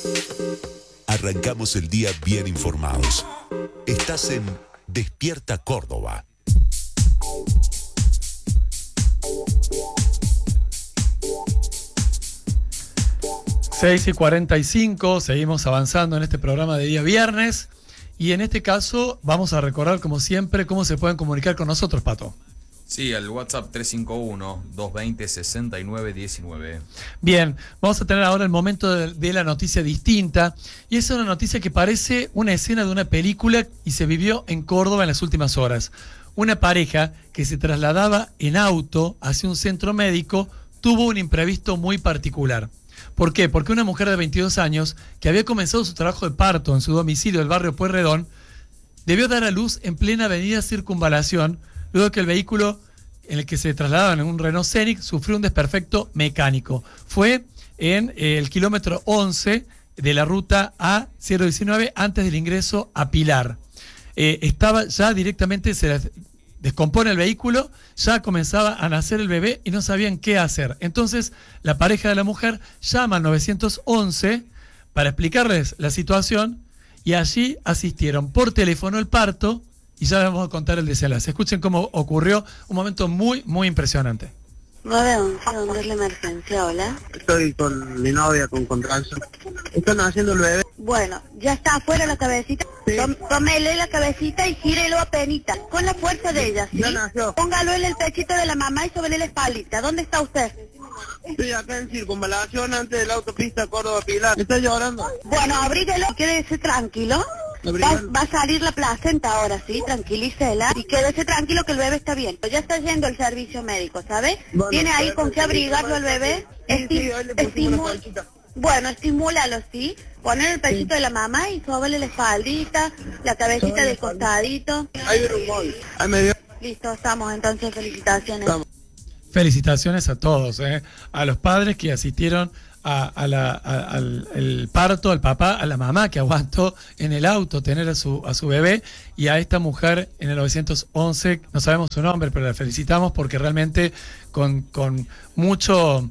Arrancamos el día bien informados. Estás en Despierta Córdoba. Seis y 45, seguimos avanzando en este programa de día viernes y en este caso vamos a recordar como siempre cómo se pueden comunicar con nosotros, Pato. Sí, al WhatsApp 351-220-6919. Bien, vamos a tener ahora el momento de la noticia distinta y es una noticia que parece una escena de una película y se vivió en Córdoba en las últimas horas. Una pareja que se trasladaba en auto hacia un centro médico tuvo un imprevisto muy particular. ¿Por qué? Porque una mujer de 22 años, que había comenzado su trabajo de parto en su domicilio del barrio Pueyrredón, debió dar a luz en plena avenida Circunvalación, luego que el vehículo en el que se trasladaban en un Renault Scenic sufrió un desperfecto mecánico. Fue en el kilómetro 11 de la ruta A019 antes del ingreso a Pilar. Estaba ya directamente, se descompone el vehículo, ya comenzaba a nacer el bebé y no sabían qué hacer. Entonces, la pareja de la mujer llama al 911 para explicarles la situación y allí asistieron por teléfono el parto y ya les vamos a contar el desenlace. Escuchen cómo ocurrió un momento muy, muy impresionante. 911, ¿dónde es la emergencia? Hola. Estoy con mi novia, con contracción. Están haciendo el bebé. Bueno, ya está afuera la cabecita. Sí. Tómele la cabecita y gírelo a penita, con la fuerza de ella, ¿sí? Ya nació. Póngalo en el pechito de la mamá y sobre la espaldita. ¿Dónde está usted? Estoy acá en Circunvalación, antes de la autopista Córdoba-Pilar. ¿Está llorando? Bueno, abríguelo, quédese tranquilo. Va a salir la placenta ahora, ¿sí? Tranquilícela y quédese tranquilo que el bebé está bien. Ya está yendo el servicio médico, ¿sabe? Bueno, ¿Tiene ahí con qué abrigarlo al bebé? Sí, hoy le pusimos una colchita. Bueno, estimúlalo, ¿sí? Poner el pechito de la mamá y sóbele la espaldita, la cabecita del costadito. Ahí viene un móvil. Ahí me dio. Listo, estamos entonces, felicitaciones. Estamos. Felicitaciones a todos, a los padres que asistieron al parto, al papá, a la mamá que aguantó en el auto tener a su bebé y a esta mujer en el 911, no sabemos su nombre, pero la felicitamos porque realmente con mucha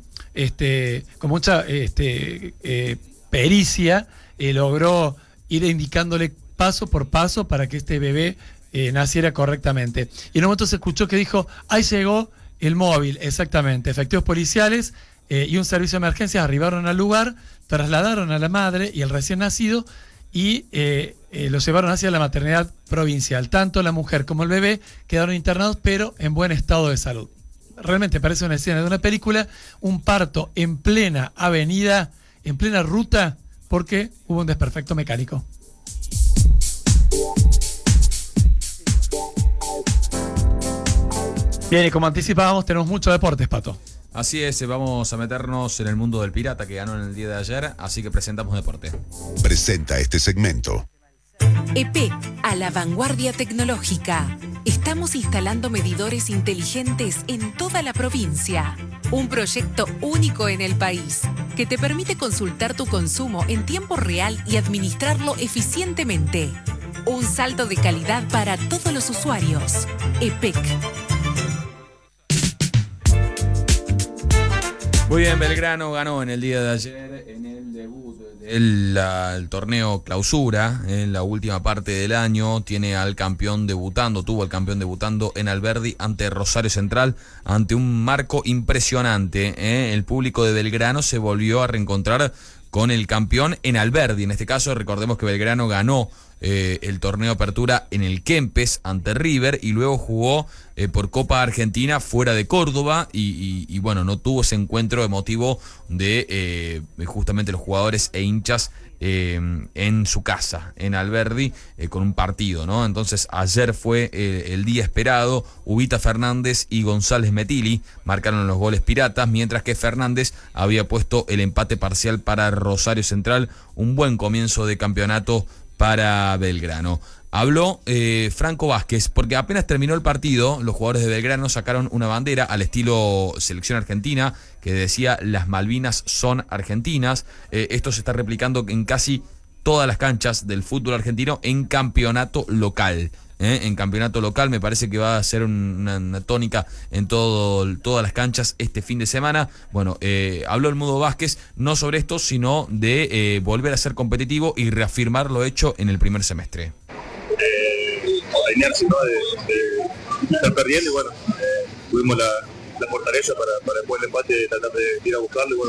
pericia logró ir indicándole paso por paso para que este bebé naciera correctamente. Y en un momento se escuchó que dijo, ahí llegó el móvil, exactamente, efectivos policiales y un servicio de emergencias arribaron al lugar, trasladaron a la madre y el recién nacido y los llevaron hacia la maternidad provincial. Tanto la mujer como el bebé quedaron internados, pero en buen estado de salud. Realmente parece una escena de una película, un parto en plena avenida, en plena ruta, porque hubo un desperfecto mecánico. Bien, y como anticipábamos, tenemos mucho deportes, Pato. Así es, vamos a meternos en el mundo del pirata que ganó en el día de ayer, así que presentamos deporte. Presenta este segmento. EPEC, a la vanguardia tecnológica. Estamos instalando medidores inteligentes en toda la provincia. Un proyecto único en el país que te permite consultar tu consumo en tiempo real y administrarlo eficientemente. Un salto de calidad para todos los usuarios. EPEC. Muy bien, Belgrano ganó en el día de ayer en el debut del torneo Clausura, en la última parte del año. Tuvo al campeón debutando en Alberdi ante Rosario Central, ante un marco impresionante. El público de Belgrano se volvió a reencontrar con el campeón en Alberdi. En este caso, recordemos que Belgrano ganó el torneo Apertura en el Kempes ante River y luego jugó por Copa Argentina fuera de Córdoba y bueno, no tuvo ese encuentro emotivo de justamente los jugadores e hinchas en su casa, en Alberdi, con un partido, ¿no? Entonces ayer fue el día esperado. Ubita Fernández y González Metili marcaron los goles piratas, mientras que Fernández había puesto el empate parcial para Rosario Central. Un buen comienzo de campeonato para Belgrano. Habló Franco Vázquez, porque apenas terminó el partido, los jugadores de Belgrano sacaron una bandera al estilo selección argentina, que decía "Las Malvinas son argentinas". Esto se está replicando en casi todas las canchas del fútbol argentino en campeonato local. en campeonato local. Me parece que va a ser una tónica en todas las canchas este fin de semana. Bueno, habló el Mudo Vázquez no sobre esto, sino de volver a ser competitivo y reafirmar lo hecho en el primer semestre. La inercia, ¿no? de estar perdiendo, y bueno, tuvimos la fortaleza para después del empate tratar de ir a buscarlo, y bueno,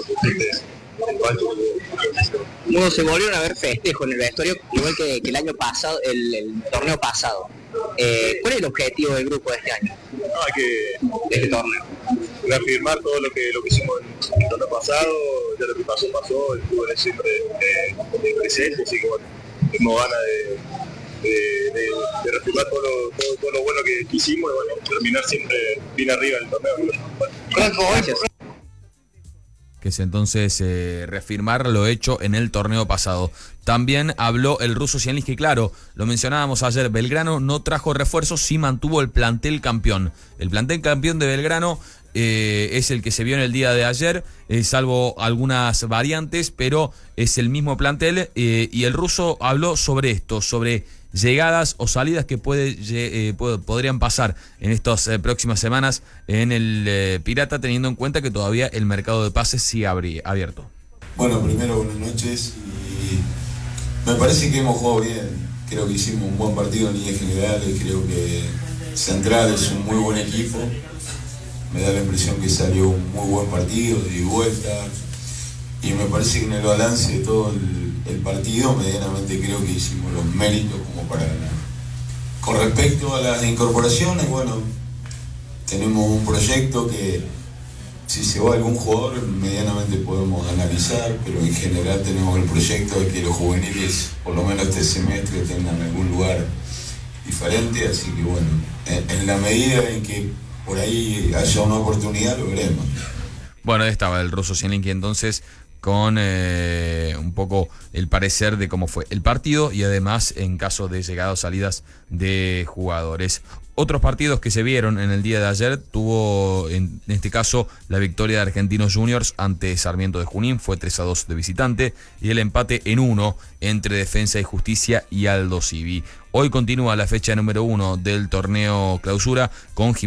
Mudo, se volvieron a ver festejo en el vestuario, igual que el año pasado, el torneo pasado. ¿Cuál es el objetivo del grupo de este año? De este torneo. Reafirmar todo lo que hicimos en el torneo pasado. Ya lo que pasó, el fútbol es siempre presente, así que bueno, tenemos ganas de reafirmar todo lo bueno que hicimos, y bueno, terminar siempre bien arriba del torneo. Gracias. Que es entonces reafirmar lo hecho en el torneo pasado. También habló el ruso Zielinski, claro, lo mencionábamos ayer, Belgrano no trajo refuerzos, sí mantuvo el plantel campeón. El plantel campeón de Belgrano es el que se vio en el día de ayer, salvo algunas variantes, pero es el mismo plantel, y el ruso habló sobre esto, sobre llegadas o salidas que podrían pasar en estas próximas semanas en el Pirata, teniendo en cuenta que todavía el mercado de pases sigue abierto. Bueno, primero buenas noches, y me parece que hemos jugado bien. Creo que hicimos un buen partido en líneas generales. Creo que Central es un muy buen equipo. Me da la impresión que salió un muy buen partido de vuelta, y me parece que en el balance de todo el partido medianamente creo que hicimos los méritos como para ganar. Con respecto a las incorporaciones, bueno, tenemos un proyecto que si se va algún jugador medianamente podemos analizar, pero en general tenemos el proyecto de que los juveniles por lo menos este semestre tengan algún lugar diferente, así que bueno, en la medida en que por ahí haya una oportunidad lo veremos. Bueno, ahí estaba el ruso Zielinski entonces con un poco el parecer de cómo fue el partido, y además en caso de llegadas o salidas de jugadores. Otros partidos que se vieron en el día de ayer tuvo en este caso la victoria de Argentinos Juniors ante Sarmiento de Junín, fue 3-2 de visitante, y el empate en 1 entre Defensa y Justicia y Aldo Civi. Hoy continúa la fecha número 1 del torneo Clausura con